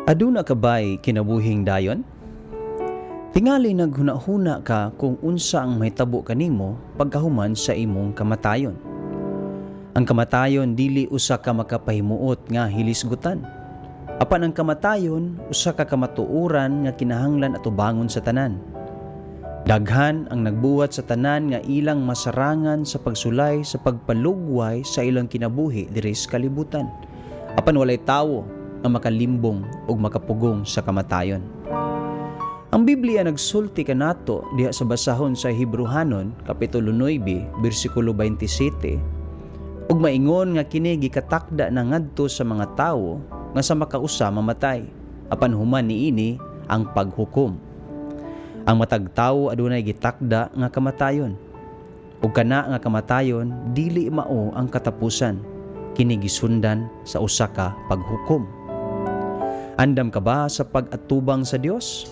Aduna kabay kinabuhing dayon? Tingali naghuna-huna ka kung unsa ang mahitabo kanimo pagkahuman sa imong kamatayon. Ang kamatayon dili usa ka makapahimuot nga hilisgutan. Apan ang kamatayon usa ka kamatuoran nga kinahanglan atubangon sa tanan. Daghan ang nagbuhat sa tanan nga ilang masarangan sa pagsulay sa pagpalugway sa ilang kinabuhi diri sa kalibutan. Apan walay tawo ang makalimbong ug makapugong sa kamatayon. Ang Biblia nagsulti kanato diha sa basahon sa Hebrehanon kapitulo 9 bersikulo 27 ug maingon nga kini gikatakda na ngadto sa mga tawo nga sa makausa mamatay, apan human niini ang paghukom. Ang matag tawo adunay gitakda nga kamatayon, ug kana nga kamatayon dili mao ang katapusan, kini gisundan sa usa ka paghukom. Andam ka ba sa pag-atubang sa Dios?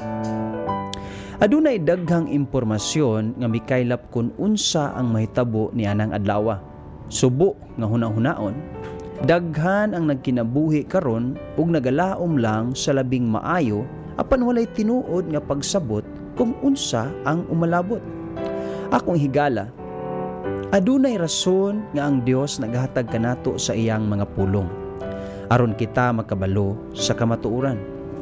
Adunay daghang impormasyon nga mikaylap kung unsa ang mahitabo ni anang adlaw. Subo nga huna-hunaon, daghan ang nagkinabuhi karon ug nagalaom lang sa labing maayo apan walay tinuod nga pagsabot kung unsa ang umalabot. Akong higala, adunay rason nga ang Dios naghatag kanato sa iyang mga pulong aron kita makabalo sa kamatuoran.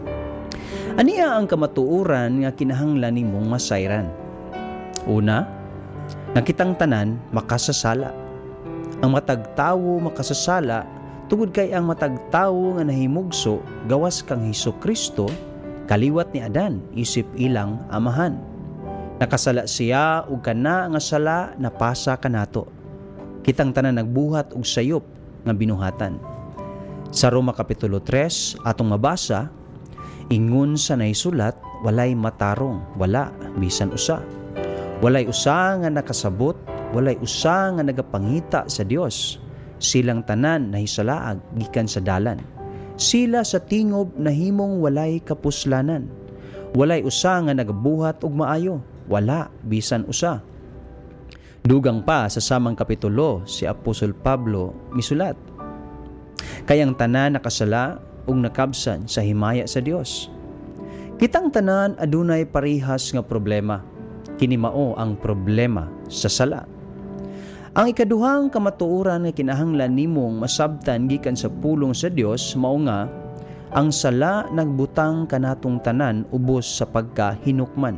Aniya ang kamatuoran nga kinahanglan nimong masayran. Una, nga kitang tanan makasasala. Ang matag tawo makasasala tungod kay ang matag tawo nga nahimugso gawas kang Hesukristo kaliwat ni Adan isip ilang amahan. Nakasala siya ug kana nga sala napasa kanato. Kitang tanan nagbuhat og sayop nga binuhatan. Sa Roma kapitulo 3 atong mabasa, ingon sa naisulat, walay matarong, wala bisan usa. Walay usa nga nakasabot, walay usa nga nagapangita sa Dios. Silang tanan nahisalaag gikan sa dalan. Sila sa tingob nahimong walay kapuslanan. Walay usa nga nagabuhat og maayo, wala bisan usa. Dugang pa sa samang kapitulo si Apostol Pablo misulat, kayang tanan nakasala ug nakabsan sa himaya sa Dios. Kitang tanan adunay parihas nga problema. Kini mao ang problema sa sala. Ang ikaduhang kamatuoran nga kinahanglan nimong masabtan gikan sa pulong sa Dios mao nga ang sala nagbutang kanatong tanan ubos sa pagkahinukman.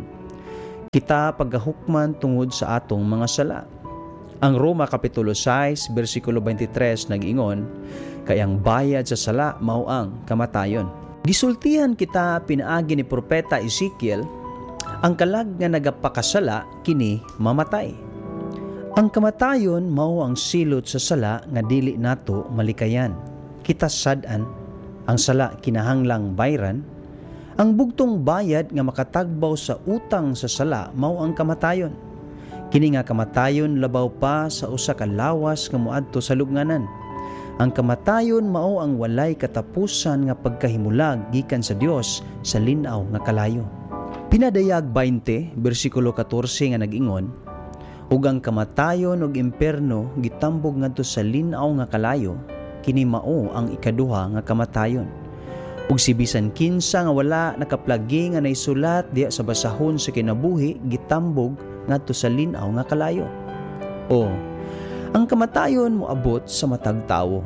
Kita paggahukman tungod sa atong mga sala. Ang Roma kapitulo 6 bersikulo 23 nag-ingon, kay ang bayad sa sala mao ang kamatayon. Gisultihan kita pinaagi ni propeta Ezekiel, ang kalag nga nagapakasala kini mamatay. Ang kamatayon mao ang silot sa sala nga dili nato malikayan. Kita sad-an ang sala kinahanglang bayran. Ang bugtong bayad nga makatagbaw sa utang sa sala mao ang kamatayon. Kini nga kamatayon labaw pa sa usa ka lawas nga moadto sa lubnganan. Ang kamatayon mao ang walay katapusan nga pagkahimulag gikan sa Dios sa linaw nga kalayo. Pinadayag 20 bersikulo 14 nga nag-ingon, ug ang kamatayon ug imperno gitambog ngadto sa linaw nga kalayo, kini mao ang ikaduha nga kamatayon. Ug si bisan kinsa nga wala nakaplagi nga naisulat diha sa basahon sa kinabuhi gitambog ngadto sa linaw nga kalayo. Ang kamatayon moabot sa matag tawo.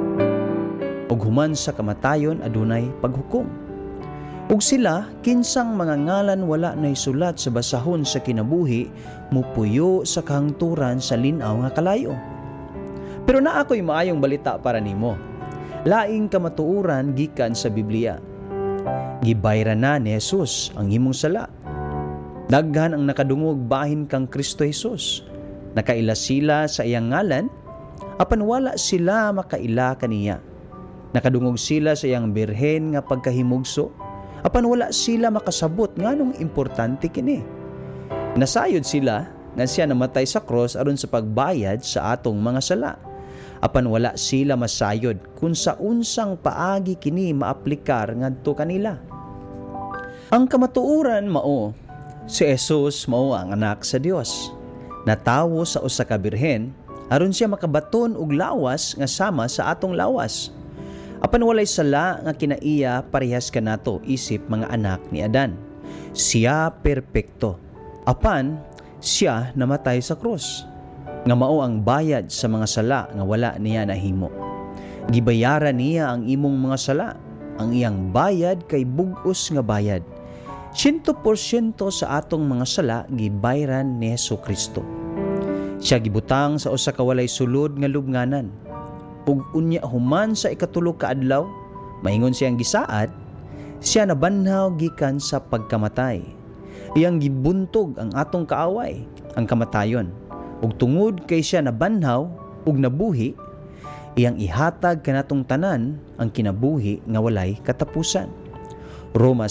Ug human sa kamatayon adunay paghukom. Ug sila kinsang mga ngalan wala naisulat sa basahon sa kinabuhi mupuyo sa kahangturan sa linaw nga kalayo. Pero naa ko'y maayong balita para nimo. Laing kamatuoran gikan sa Biblia. Gibayran na ni Jesus ang imong sala. Daghan ang nakadungog bahin kang Kristo Jesus. Nakaila sila sa iyang ngalan, apan wala sila makaila kaniya. Nakadungog sila sa iyang birhen nga pagkahimugso, apan wala sila makasabot nganong importante kini. Nasayod sila nga siya namatay sa cross aron sa pagbayad sa atong mga sala. Apan wala sila masayod kung sa unsang paagi kini maaplikar ngadto kanila. Ang kamatuoran mao, si Jesus mao ang anak sa Dios. Natawo sa usa ka birhen aron siya makabaton og lawas nga sama sa atong lawas. Apan walay sala nga kinaiya parehas kanato isip mga anak ni Adan. Siya perpekto. Apan siya namatay sa krus, nga mao ang bayad sa mga sala nga wala niya nahimo. Gibayaran niya ang imong mga sala. Ang iyang bayad kay bug-os nga bayad. 100% sa atong mga sala gibayran ni Hesukristo. Siya gibutang sa usa ka walay sulod nga lubnganan. Ug unya human sa ikatulo ka adlaw, maingon siyang gisaad, siya nabanhaw gikan sa pagkamatay. Iyang gibuntog ang atong kaaway, ang kamatayon. Ug tungod kay siya nabanhaw ug nabuhi, iyang ihatag kanatong tanan ang kinabuhi nga walay katapusan. Roma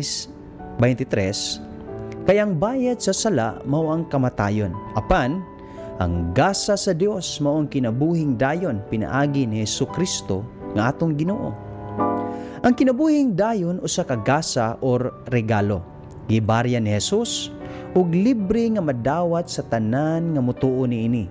6:23, kayang bayad sa sala mao ang kamatayon. Apan ang gasa sa Dios mao ang kinabuhing dayon pinaagi ni Hesukristo nga atong Ginoo. Ang kinabuhing dayon usa ka gasa or regalo. Gibarya ni Jesus ug libre nga madawat sa tanan nga mutuo niini.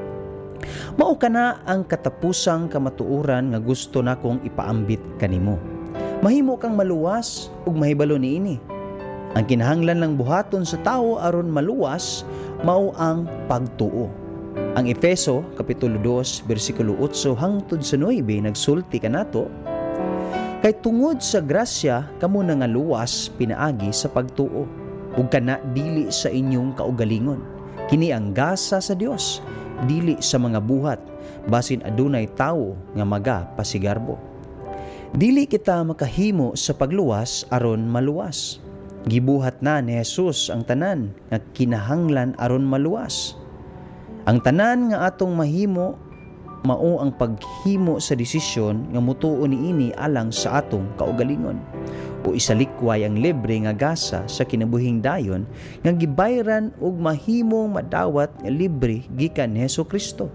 Mao kana ang katapusang kamatuoran nga gusto nakong ipaambit kanimo. Mahimo kang maluwas ug mahibalo niini. Ang kinahanglan lang buhaton sa tawo aron maluwas mao ang pagtuo. Ang Efeso kapitulo 2 bersikulo 8 hangtod sa 9 nagsulti kanato, kay tungod sa grasya kamo na nga luwas pinaagi sa pagtuo, ug kana dili sa inyong kaugalingon. Kini ang gasa sa Dios, dili sa mga buhat, basin adunay tawo nga magapasigarbo. Dili kita makahimo sa pagluwas aron maluwas. Gibuhat na ni Jesus ang tanan nga kinahanglan aron maluwas. Ang tanan nga atong mahimo mao ang paghimo sa desisyon nga mutuo niini alang sa atong kaugalingon, o isalikway ang libre nga gasa sa kinabuhing dayon nga gibayran ug mahimong madawat nga libre gikan ni Hesukristo.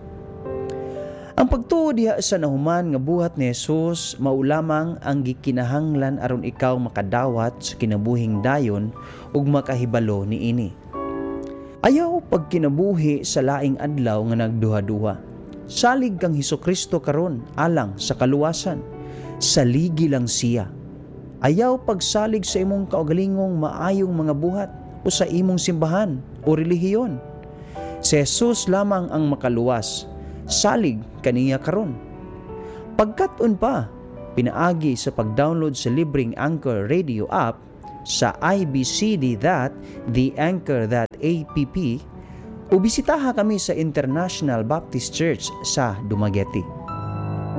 Ang pagtuo diha sa nahuman nga buhat ni Jesus mao lamang ang gikinahanglan aron ikaw makadawat sa kinabuhing dayon ug makahibalo niini. Ayaw pagkinabuhi sa laing adlaw nga nagduha-duha. Salig kang Hesukristo karon alang sa kaluwasan. Saligi lang siya. Ayaw pagsalig sa imong kaugalingong maayong mga buhat o sa imong simbahan o relihiyon. Si Jesus lamang ang makaluwas. Salig kaniya karon. Pagkat-on pa, pinaagi sa pag-download sa libreng Anchor Radio app sa ibcd.theanchor.app o bisitaha kami sa International Baptist Church sa Dumaguete.